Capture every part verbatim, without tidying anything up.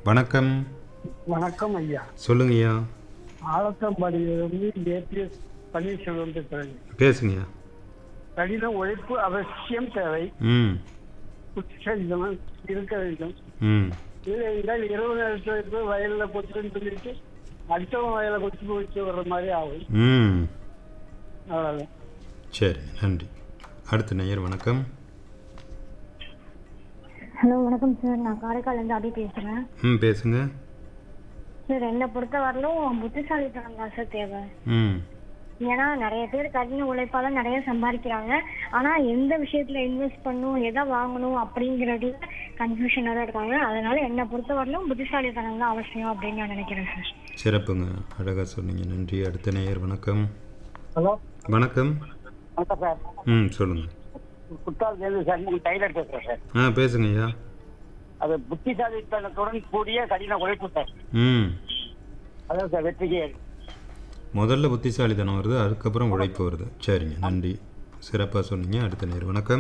வணக்கம். வணக்கம் ஐயா. சொல்லுங்க ஐயா. ஆலத்தம்பாடியிலிருந்து ஏபிஎஸ் பன்னீர்செல்வம் பேசுறேன். பேசுங்கய்யா. கடின உழைப்பு அவசியம் தேவை. ம் புத்திசாலித்தனம் இருக்க வேண்டும். ம் இல்லை என்றால் இரவு நேரத்தில் வயலில் கொத்துன்னு சொல்லிட்டு அடுத்தவங்க வயலை கொத்து போச்சு வர்ற மாதிரி ஆகும். ம் அவ்வளோதான். சரி, நன்றி. அடுத்த நேயர் வணக்கம். ஹலோ வணக்கம் சார், நான் காரைக்கால்லேருந்து அபி பேசுகிறேன். ம் பேசுங்க. சார் என்னை பொறுத்த வரலும் புத்திசாலித்தனம் தான் சார் தேவை. ம் ஏன்னா நிறைய பேர் கடின உழைப்பால நிறைய சம்பாதிக்கிறாங்க, ஆனால் எந்த விஷயத்தில் இன்வெஸ்ட் பண்ணணும் எதை வாங்கணும் அப்படிங்கிறதுல கன்ஃபியூஷனாக தான் இருக்காங்க. அதனால என்னை பொறுத்த வரலும் புத்திசாலித்தனம் தான் அவசியம் அப்படின்னு நான் நினைக்கிறேன் சார். சிறப்புங்க, அழகாக சொன்னீங்க. நன்றி. அடுத்த நேயர் வணக்கம். ஹலோ வணக்கம். வணக்கம் சார். ம் சொல்லுங்கள். குற்றாலத்திலிருந்து சண்முகம் டைலர் பேசுகிறேன் சார். ஆ பேசுங்க ஐயா. அது புத்திசாலித்தனத்துடன் கூடிய கடின உழைப்பு சார். ம் அதான் சார் வெற்றிக்கு. முதல்ல புத்திசாலித்தனம் வருது, அதுக்கப்புறம் உழைப்பு வருது. சரிங்க, நன்றி. சிறப்பாக சொன்னீங்க. அடுத்த நேர் வணக்கம்.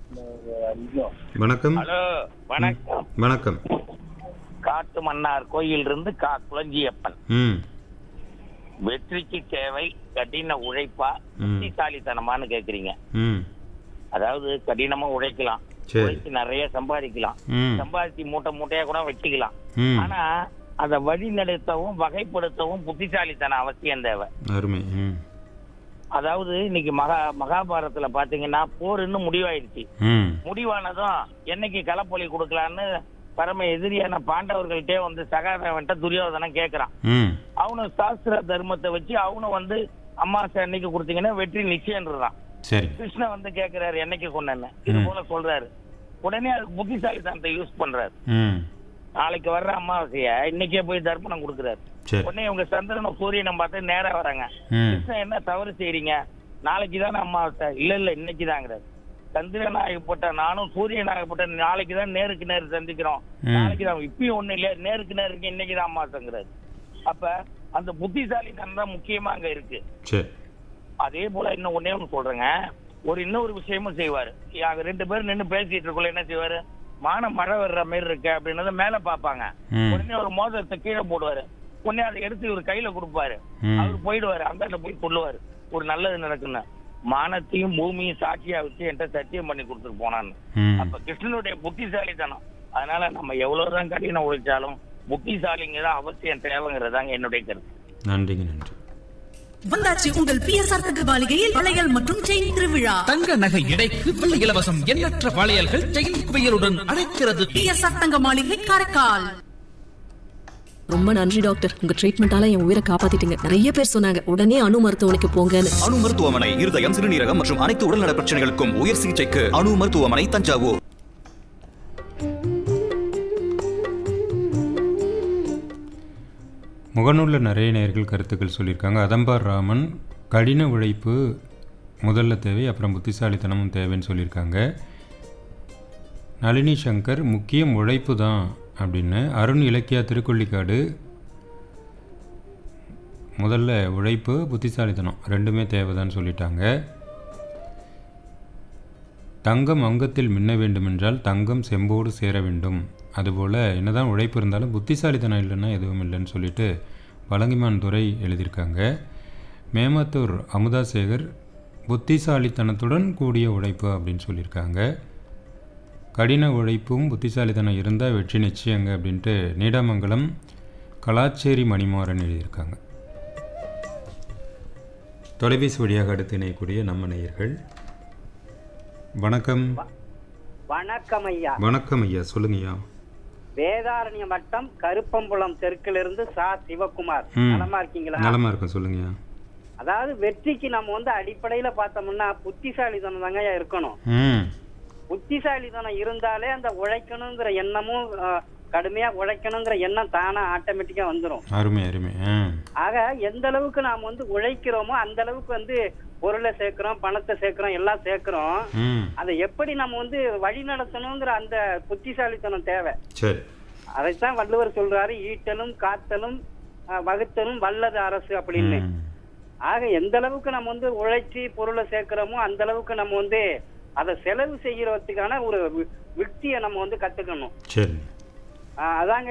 வணக்கம். ஹலோ வணக்கம். வணக்கம். காட்டு மன்னார் கோயில் இருந்து கா குளஞ்சியப்பன். ம் வெற்றிக்கு தேவை கடின உழைப்பா புத்திசாலித்தனமான்னு கேக்குறீங்க. ம் அதாவது கடினமா உழைக்கலாம், சரி. உழைச்சி நிறைய சம்பாதிக்கலாம், ம் சம்பாதிச்சு மூட்டை மூட்டையா கூட வச்சுக்கலாம். ம் ஆனா அதை வழிநடத்தவும் வகைப்படுத்தவும் புத்திசாலித்தனம் அவசியம் தேவை. அருமை. ம் அதாவது இன்னைக்கு மகா மகாபாரதத்துல பாத்தீங்கன்னா போர் இன்னும் முடிவாயிடுச்சு. ம் முடிவானதும் என்னைக்கு களப்பொலி கொடுக்கலான்னு பரம எதிரியான பாண்டவர்கள்ட்டே வந்து சகாதேவன்ட்ட துரியோதனன் கேட்கறான். ம் அவனும் சாஸ்திர தர்மத்தை வச்சு அவனும் வந்து அமாவாசை அன்னைக்கு கொடுத்தீங்கன்னா வெற்றி நிச்சயம்ன்றான். சரி. கிருஷ்ணன் வந்து கேட்கிறாரு என்னைக்கு கொண்டேன்னு, இது போல சொல்றாரு. உடனே அதுக்கு புத்திசாலித்தனத்தை யூஸ் பண்றாரு. ம் நாளைக்கு வர்ற அமாவாசைய இன்னைக்கே போய் தர்ப்பணம் கொடுக்குறாரு. சரி. உடனே இவங்க சந்திரனை சூரியனை பார்த்து நேரா வராங்க. ம் கிருஷ்ணன் என்ன தவறு செய்றீங்க, நாளைக்கு தானே அமாவாசை. இல்ல இல்ல இன்னைக்கு தாங்கிறாரு. சந்திரன் ஆகப்பட்ட நானும் சூரியன் ஆகப்பட்ட நாளைக்கு தான் நேருக்கு நேரு சந்திக்கிறோம், நாளைக்கு தான். இப்பயும் ஒண்ணு இல்லையா, நேருக்கு நேருக்கு இன்னைக்கு தான் அமாவாசைங்கிறாரு. அப்ப அந்த புத்திசாலித்தனம் தான் முக்கியமா அங்க இருக்கு. சரி. அதே போல இன்னும் ஒன்னே ஒண்ணு சொல்றேங்க. ஒரு இன்னொரு விஷயமும் செய்வாரு. அங்க ரெண்டு பேரும் நின்று பேசிட்டு இருக்கோம், என்ன செய்வாரு, மான மழை வர்ற மாதிரி இருக்கு அப்படின்னத மேல பாப்பாங்க. உடனே ஒரு மோதிரத்தை கீழே போடுவாரு. உடனே அதை எடுத்து இவர் கையில கொடுப்பாரு. அவரு போயிடுவாரு, அந்த போய் சொல்லுவாரு ஒரு நல்லது நடக்குன்னு. மானத்தையும் பூமியும் சாட்சியா வச்சு என்கிட்ட சத்தியம் பண்ணி கொடுத்துட்டு போனான்னு. அப்ப கிருஷ்ணனுடைய புத்திசாலித்தனம். அதனால நம்ம எவ்வளவுதான் கடினம் உழைச்சாலும் புத்திசாலிங்க தான் அவசியம் தேவைங்கிறதாங்க என்னுடைய கருத்து. நன்றிங்க. நன்றி. வந்தாச்சு உங்கள் பிஎஸ்ஆர் தகவலிகையில் வளையல் மற்றும் செயின் திருவிழா. தங்க நகை எடைக்கு வெள்ளி இலவசம். எண்ணற்ற வளையல்கள் செயின் குவியலுடன் அழைக்கிறது பிஎஸ்ஆர் தங்க மாளிகை காரைக்கால். ரொம்ப நன்றி டாக்டர், உங்க ட்ரீட்மெண்டால என் உயிரை காப்பாத்திட்டீங்க. நிறைய பேர் சொன்னாங்க உடனே அணு மருத்துவமனைக்கு போங்கன்னு. அணு மருத்துவமனை இருதயம், சிறுநீரகம் மற்றும் அனைத்து உடல்நல பிரச்சனைகளுக்கும் உயர் சிகிச்சைக்கு அணு மருத்துவமனை, தஞ்சாவூர். முகநூலில் நிறைய நேயர்கள் கருத்துக்கள் சொல்லியிருக்காங்க. அதம்பார் ராமன் கடின உழைப்பு முதல்ல தேவை, அப்புறம் புத்திசாலித்தனமும் தேவைன்னு சொல்லியிருக்காங்க. நளினி சங்கர் முக்கியம் உழைப்பு தான் அப்படின்னு. அருண் இலக்கியா திருக்கொள்ளிக்காடு முதல்ல உழைப்பு புத்திசாலித்தனம் ரெண்டுமே தேவைதான்னு சொல்லிட்டாங்க. தங்கம் அங்கத்தில் மின்ன வேண்டுமென்றால் தங்கம் செம்போடு சேர வேண்டும். அதுபோல் என்னதான் உழைப்பு இருந்தாலும் புத்திசாலித்தனம் இல்லைன்னா எதுவும் இல்லைன்னு சொல்லிட்டு வலங்கிமான் துரை எழுதியிருக்காங்க. மேமத்தூர் அமுதாசேகர் புத்திசாலித்தனத்துடன் கூடிய உழைப்பு அப்படின்னு சொல்லியிருக்காங்க. கடின உழைப்பும் புத்திசாலித்தனம் இருந்தால் வெற்றி நிச்சயங்க அப்படின்ட்டு நீடாமங்கலம் கலாச்சேரி மணிமாறன் எழுதியிருக்காங்க. தொலைபேசி வழியாக அடுத்து இணையக்கூடிய நம்ம நேயர்கள். வணக்கம். வணக்கம் ஐயா. வணக்கம் ஐயா, சொல்லுங்கய்யா. வேதாரண்ய வட்டம் கருப்பம்புலம் தெற்கிலிருந்து சா சிவகுமார். நலமா இருக்கீங்களா? நலமா இருக்கும், சொல்லுங்கய்யா. அதாவது வெற்றிக்கு நம்ம வந்து அடிப்படையில பார்த்தோம்னா புத்திசாலித்தனம் தாங்க இருக்கணும். புத்திசாலித்தனம் இருந்தாலே அந்த உழைக்கணுங்கிற எண்ணமும் கடுமையா உழைக்கணுங்கிற எண்ணம் தானா ஆட்டோமேட்டிக்கா வந்துடும். அருமை அருமை. ஆக எந்த அளவுக்கு நாம் வந்து உழைக்கிறோமோ அந்த அளவுக்கு வந்து பொருளை சேர்க்கிறோம், பணத்தை சேர்க்கிறோம், எல்லாம் சேர்க்கிறோம். அதை எப்படி நம்ம வந்து வழி நடத்தணுங்கிற அந்த புத்திசாலித்தனம் தேவை. அதைத்தான் வள்ளுவர் சொல்றாரு, ஈட்டலும் காத்தலும் வகுத்தலும் வல்லது அரசு அப்படின்னு. ஆக எந்த அளவுக்கு நம்ம வந்து உழைச்சி பொருளை சேர்க்கிறோமோ அந்த அளவுக்கு நம்ம வந்து அதை செலவு செய்யறதுக்கான ஒரு யுக்தியை நம்ம வந்து கத்துக்கணும். அதாங்க